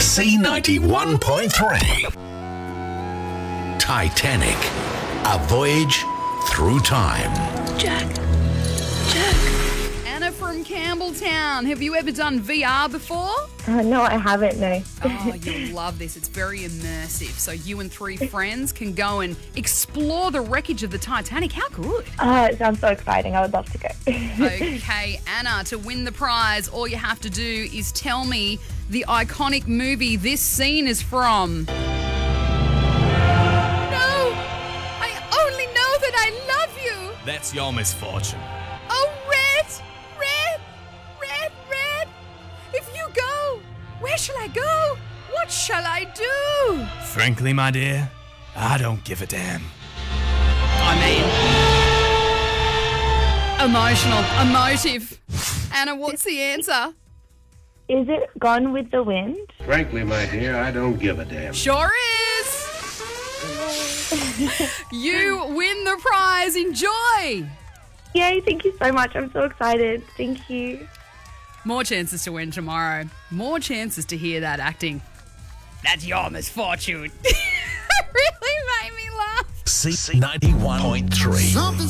C91.3. Titanic. A voyage through time. Jack. Anna from Campbelltown. Have you ever done VR before? No, I haven't, no. Oh, you'll love this. It's very immersive. So you and 3 friends can go and explore the wreckage of the Titanic. How good. It sounds so exciting. I would love to go. Okay, Anna, to win the prize, all you have to do is tell me the iconic movie this scene is from. No! I only know that I love you! That's your misfortune. Oh, Red! If you go, where shall I go? What shall I do? Frankly, my dear, I don't give a damn. Emotive. Anna, what's the answer? Is it Gone with the Wind? Frankly, my dear, I don't give a damn. Sure is. You win the prize. Enjoy. Yay, thank you so much. I'm so excited. Thank you. More chances to win tomorrow. More chances to hear that acting. That's your misfortune. It really made me laugh. C91.3.